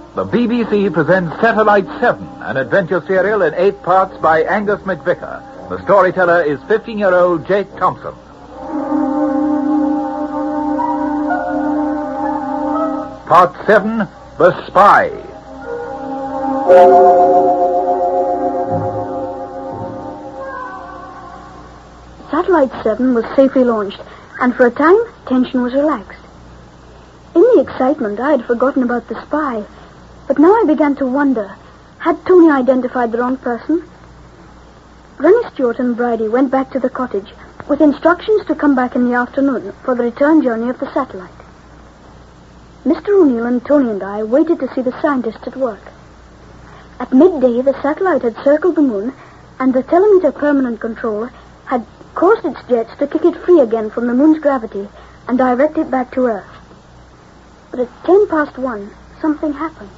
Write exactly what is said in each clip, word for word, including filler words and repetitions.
The B B C presents Satellite seven, an adventure serial in eight parts by Angus McVicker. The storyteller is fifteen-year-old Jake Thompson. Part seven, The Spy. Satellite seven was safely launched, and for a time, tension was relaxed. In the excitement, I had forgotten about the spy, but now I began to wonder, had Tony identified the wrong person? Granny Stewart and Bridie went back to the cottage with instructions to come back in the afternoon for the return journey of the satellite. Mister O'Neill and Tony and I waited to see the scientists at work. At midday, the satellite had circled the moon, and the telemeter permanent control had caused its jets to kick it free again from the moon's gravity and direct it back to Earth. But at ten past one, something happened.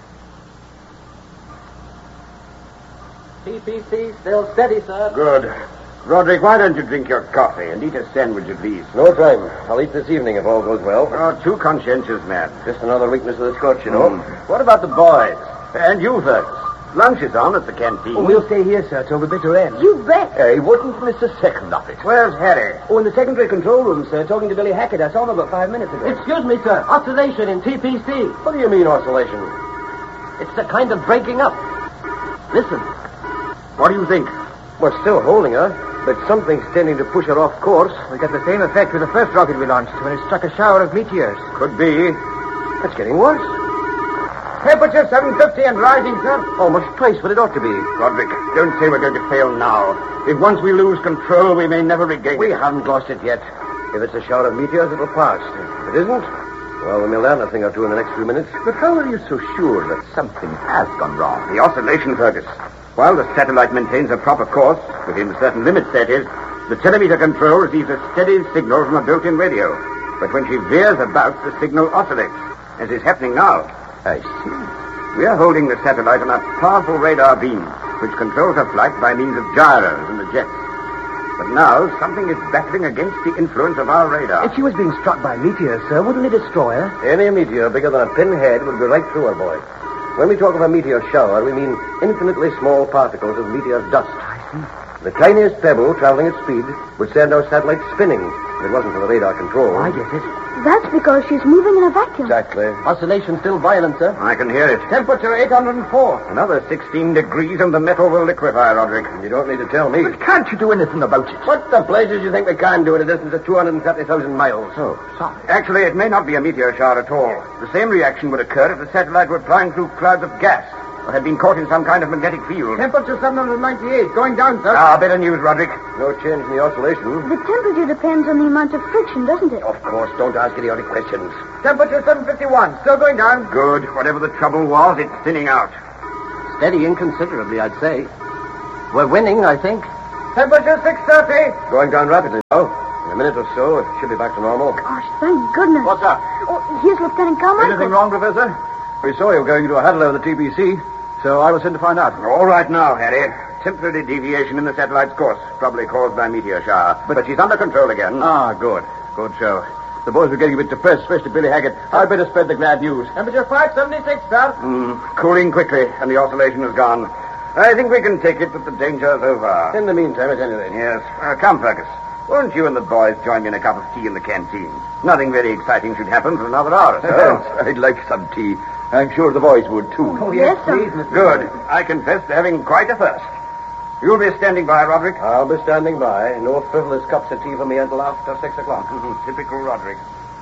T P C still steady, sir. Good. Roderick, why don't you drink your coffee and eat a sandwich at least? No time. I'll eat this evening if all goes well. Oh, too conscientious, man. Just another weakness of the Scotch, you know. Mm. What about the boys? And you, Fergus? Lunch is on at the canteen. Oh, we'll stay here, sir, till the bitter end. You bet. Uh, he wouldn't miss a second of it. Where's Harry? Oh, in the secondary control room, sir, talking to Billy Hackett. I saw him about five minutes ago. Excuse me, sir. Oscillation in T P C. What do you mean, oscillation? It's a kind of breaking up. Listen. What do you think? We're still holding her, but something's tending to push her off course. We got the same effect with the first rocket we launched when it struck a shower of meteors. Could be. It's getting worse. Temperature seven fifty and rising, sir. Almost twice what it ought to be. Roderick, don't say we're going to fail now. If once we lose control, we may never regain We it. haven't lost it yet. If it's a shower of meteors, it'll pass. If it isn't, well, we may learn a thing or two in the next few minutes. But how are you so sure that something has gone wrong? The oscillation, Fergus. While the satellite maintains a proper course, within certain limits, that is, the telemeter control receives a steady signal from a built-in radio. But when she veers about, the signal oscillates, as is happening now. I see. We are holding the satellite on a powerful radar beam, which controls her flight by means of gyros and the jets. But now, something is battling against the influence of our radar. If she was being struck by meteors, sir, wouldn't it destroy her? Any meteor bigger than a pinhead would go right through her, boy. When we talk of a meteor shower, we mean infinitely small particles of meteor dust. I see. The tiniest pebble traveling at speed would send our satellite spinning if it wasn't for the radar control. I get it. That's because she's moving in a vacuum. Exactly. Oscillation still violent, sir. I can hear it. Temperature eight hundred four. Another sixteen degrees and the metal will liquefy, Roderick. You don't need to tell me. But can't you do anything about it? What the blazes you think we can do at a distance of two hundred thirty thousand miles? Oh, sorry. Actually, it may not be a meteor shower at all. The same reaction would occur if the satellite were flying through clouds of gas or had been caught in some kind of magnetic field. Temperature seven hundred ninety-eight. Going down, sir. Ah, better news, Roderick. No change in the oscillation. The temperature depends on the amount of friction, doesn't it? Of course, don't ask idiotic questions. Temperature seven fifty-one. Still going down. Good. Whatever the trouble was, it's thinning out. Steadying considerably, I'd say. We're winning, I think. Temperature six thirty. Going down rapidly now. In a minute or so, it should be back to normal. Gosh, thank goodness. What's up? Oh, here's Lieutenant Carmichael. Anything wrong, Professor? We saw you going into a huddle over the T P C, so I was sent to find out. All right now, Harry. Temporary deviation in the satellite's course, probably caused by meteor shower. But, but she's under control again. Ah, good. Good show. The boys were getting a bit depressed, especially Billy Hackett. I'd better spread the glad news. Temperature five seventy-six, sir. Mm, cooling quickly, and the oscillation is gone. I think we can take it that the danger's over. In the meantime, at any rate. Yes. Uh, come, Fergus. Won't you and the boys join me in a cup of tea in the canteen? Nothing very exciting should happen for another hour or so. I'd like some tea. I'm sure the boys would, too. Oh, yes, yes, sir. please, Mister Good. I confess to having quite a thirst. You'll be standing by, Roderick? I'll be standing by. No frivolous cups of tea for me until after six o'clock. Typical Roderick.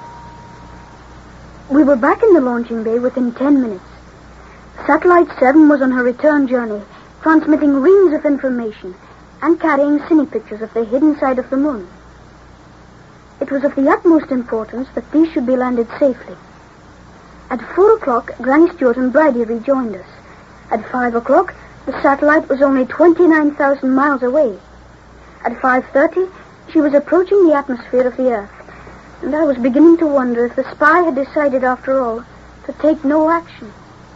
We were back in the launching bay within ten minutes. Satellite seven was on her return journey, transmitting reams of information and carrying cine pictures of the hidden side of the moon. It was of the utmost importance that these should be landed safely. At four o'clock, Granny Stewart and Bridie rejoined us. At five o'clock, the satellite was only twenty-nine thousand miles away. At five thirty, she was approaching the atmosphere of the Earth, and I was beginning to wonder if the spy had decided, after all, to take no action.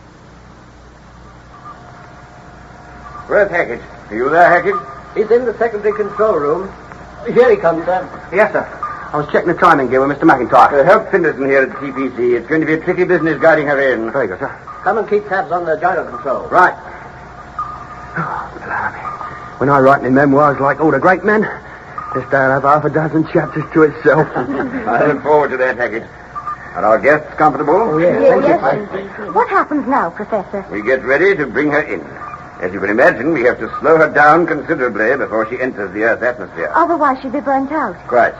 Where's Hackett? Are you there, Hackett? He's in the secondary control room. Here he comes, sir. Yes, sir. I was checking the timing gear with Mister McIntyre. Uh, help Finderson here at the T P C. It's going to be a tricky business guiding her in. Very good, sir. Come and keep tabs on the gyro control. Right. Oh, blimey. When I write my memoirs like all the great men, this day I'll have half a dozen chapters to itself. I look forward to that, Hackett. Are our guests comfortable? Oh, yes. Yes, yes. What happens now, Professor? We get ready to bring her in. As you can imagine, we have to slow her down considerably before she enters the Earth's atmosphere. Otherwise she'll be burnt out. Quite.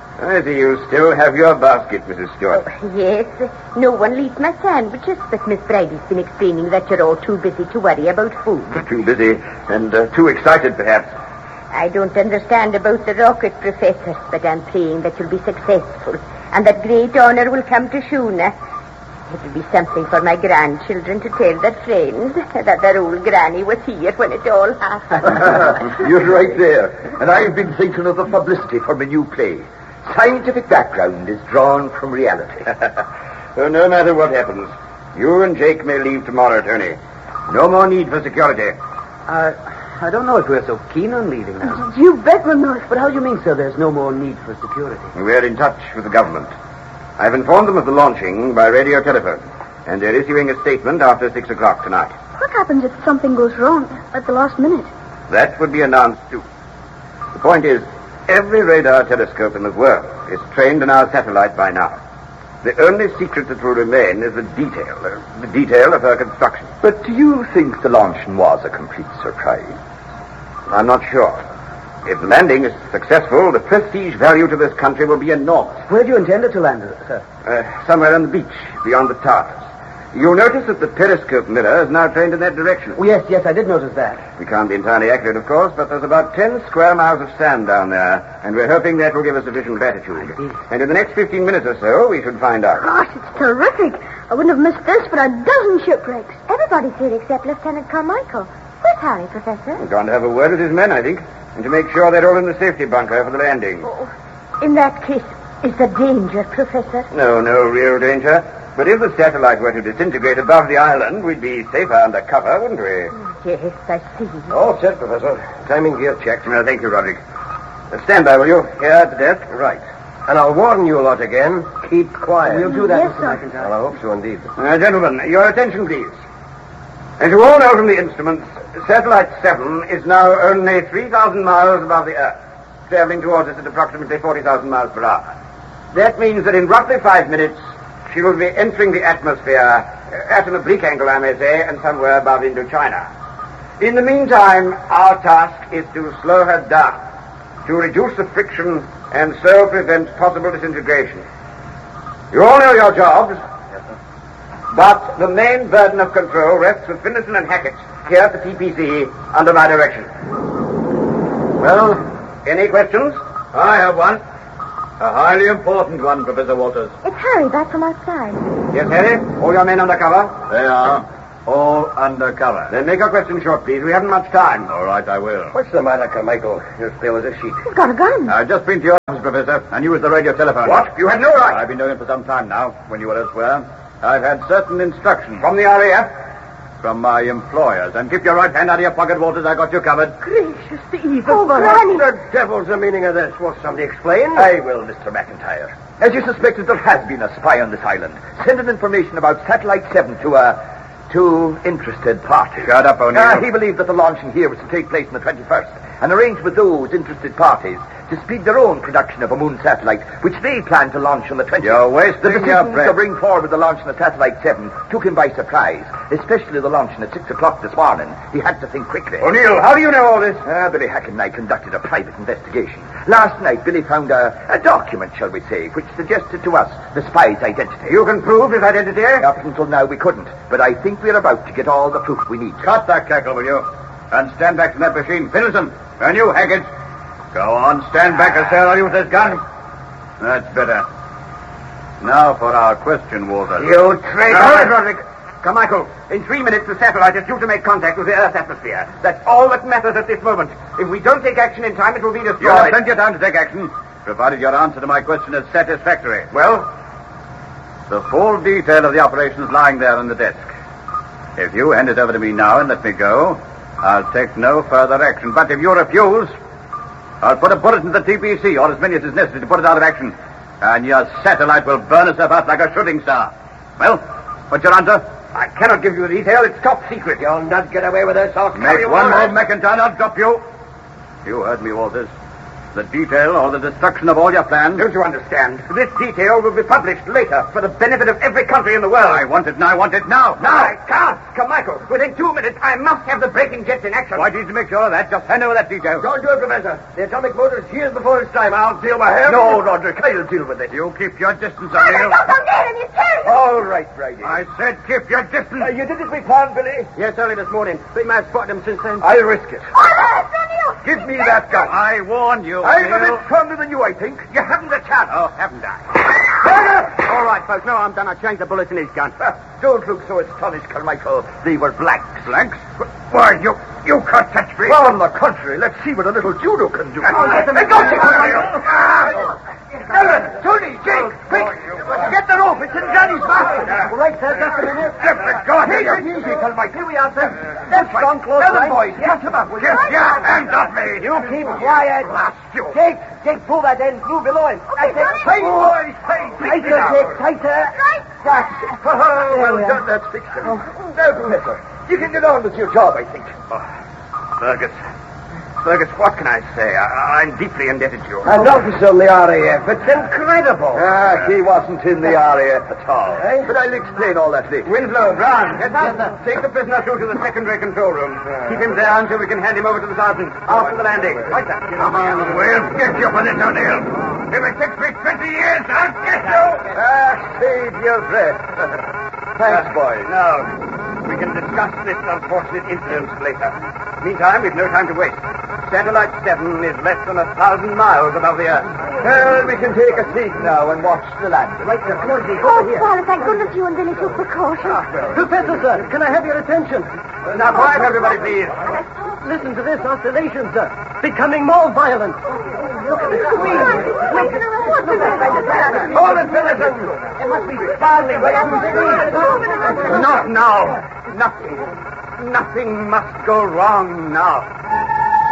I see you still have your basket, Missus Stewart. Oh, yes. No one leaves my sandwiches, but Miss Brady's been explaining that you're all too busy to worry about food. Too busy and uh, too excited, perhaps. I don't understand about the rocket, Professor, but I'm praying that you'll be successful and that great honor will come to Shuna. It'll be something for my grandchildren to tell their friends that their old granny was here when it all happened. You're right there. And I've been thinking of the publicity for my new play. Scientific background is drawn from reality. So no matter what happens, you and Jake may leave tomorrow, Tony. No more need for security. Uh, I don't know if we're so keen on leaving now. You bet we're not. But how do you mean, sir, there's no more need for security? We're in touch with the government. I've informed them of the launching by radio telephone, and they're issuing a statement after six o'clock tonight. What happens if something goes wrong at the last minute? That would be announced, too. The point is, every radar telescope in the world is trained on our satellite by now. The only secret that will remain is the detail, uh, the detail of her construction. But do you think the launching was a complete surprise? I'm not sure. If the landing is successful, the prestige value to this country will be enormous. Where do you intend it to land, sir? Uh, somewhere on the beach, beyond the towers. You'll notice that the periscope mirror is now trained in that direction. Oh, yes, yes, I did notice that. We can't be entirely accurate, of course, but there's about ten square miles of sand down there, and we're hoping that will give us sufficient latitude. And in the next fifteen minutes or so, we should find out. Gosh, it's terrific. I wouldn't have missed this for a dozen shipwrecks. Everybody's here except Lieutenant Carmichael. Where's Harry, Professor? We're going to have a word with his men, I think, and to make sure they're all in the safety bunker for the landing. Oh, in that case, is there danger, Professor? No, no real danger. But if the satellite were to disintegrate above the island, we'd be safer under cover, wouldn't we? Yes, I see. All set, Professor. Timing gear checked. No, thank you, Roderick. Uh, stand by, will you? Here at the desk. Right. And I'll warn you lot again, keep quiet. We'll do that, Yes, Mister sir. McIntyre. Well, I hope so indeed. Uh, gentlemen, your attention, please. As you all know from the instruments, Satellite seven is now only three thousand miles above the Earth, traveling towards us at approximately forty thousand miles per hour. That means that in roughly five minutes, she will be entering the atmosphere uh, at an oblique angle, I may say, and somewhere above Indochina. In the meantime, our task is to slow her down, to reduce the friction and so prevent possible disintegration. You all know your jobs. But the main burden of control rests with Finderson and Hackett here at the T P C under my direction. Well, any questions? I have one. A highly important one, Professor Walters. It's Harry back from outside. Yes, Harry? All your men under cover? They are. All under cover. Then make your questions short, please. We haven't much time. All right, I will. What's the matter, Carmichael? You're as pale as a sheet. He's got a gun. I've just been to your office, Professor, and used the radio telephone. What? You had no right. I've been doing it for some time now, when you were elsewhere. I've had certain instructions From the R A F? from my employers. And keep your right hand out of your pocket, Walters. I got you covered. Gracious, the evil. Oh, Granny. What the devil's the meaning of this? Will somebody explain? I will, Mister McIntyre. As you suspected, there has been a spy on this island, sending information about Satellite seven to, uh, to interested parties. Shut up, O'Neill. Uh, he believed that the launching here was to take place on the twenty-first, and arranged with those interested parties to speed their own production of a moon satellite, which they plan to launch on the twentieth. You're wasting The your decision breath. to bring forward the launch of Satellite seven took him by surprise, especially the launching at six o'clock this morning. He had to think quickly. O'Neill, how do you know all this? Uh, Billy Hackett and I conducted a private investigation. Last night, Billy found a, a document, shall we say, which suggested to us the spy's identity. You can prove his identity? Up until now, we couldn't, but I think we're about to get all the proof we need. Cut that cackle, will you? And stand back from that machine. Finderson, and you, Hackett. Go on, stand back, or sir, I'll use this gun. That's better. Now for our question, Walter. You traitor! All right, Roderick. Carmichael, in three minutes the satellite is due to make contact with the Earth's atmosphere. That's all that matters at this moment. If we don't take action in time, it will be destroyed. You'll have plenty of time to take action, provided your answer to my question is satisfactory. Well, The full detail of the operation is lying there on the desk. If you hand it over to me now and let me go, I'll take no further action. But if you refuse, I'll put a bullet in the T P C, or as many as is necessary to put it out of action. And your satellite will burn itself out like a shooting star. Well, what's your answer? I cannot give you the detail. It's top secret. You'll not get away with this. I'll Make one move, McIntyre. I'll drop you. You heard me, Walters. The detail or the destruction of all your plans. Don't you understand? This detail will be published later for the benefit of every country in the world. I want it now. I want it now. No, I can't. Carmichael, within two minutes, I must have the braking jets in action. Why did you make sure of that? Just hand over that detail. Don't do it, Professor. The atomic motor's here before it's time. I'll deal with him. No, Roderick, I'll deal with it. You keep your distance, Oh, O'Neill. don't come near him. He's terrible. All right, Brady. I said keep your distance. Uh, you did as we planned, Billy? Yes, early this morning. Big man spotted him since then. I'll risk it. Oh, no, O'Neill. Give me that gun. I warned you, I'm a O'Neill. bit stronger than you, I think. You haven't a chance. Oh, haven't I? All right, folks. No, I'm done. I changed the bullets in his gun. Don't look so astonished, Carmichael. They were blanks. Blanks? Why, you you can't touch me. Well, on the contrary, let's see what a little judo can do. Oh, get them in. Ellen, Tony, Jake, quick. Get the rope. It's in Johnny's mouth. All right, sir. Just a minute. Get the gun. Take it easy, Carmichael. Here we are, sir. That's strong, close. Ellen, boys, catch him up. Get your hands off me. You keep quiet. Blast you. Jake, Jake, pull that end. Move below him. Okay, That's it. Johnny. Tight, boys, tight. Tighter, Jake, tighter. Right. That's it. Oh, well done. That's fixed. Now, Professor, you can get on with your job, I think. Oh, Fergus. Fergus, what can I say? I, I'm deeply indebted to you. An officer in the R A F. It's incredible. Ah, he wasn't in the R A F at all. Eh? But I'll explain all that later. Winslow, Brown, yes, sir. Take the prisoner through to the secondary control room. Keep him there until we can hand him over to the sergeant after the landing. Right, sir. Come on. We'll get you for this, O'Neill. If it takes me twenty years, I'll get you. Ah, save your breath. Thanks, boys. Now, we can discuss this unfortunate incident later. Meantime, we've no time to waste. Satellite seven is less than a thousand miles above the Earth. Well, we can take a seat now and watch the landing. Right, sir. Come on, Jake. Oh, Over here. Father, thank goodness you and Billy took precautions. Professor, sir, can I have your attention? Now, quiet, everybody, please. Listen to this oscillation, sir. Becoming more violent. Look at this. What's Hold it, Phillipson. It must be startling. Not now. Nothing. Nothing must go wrong now.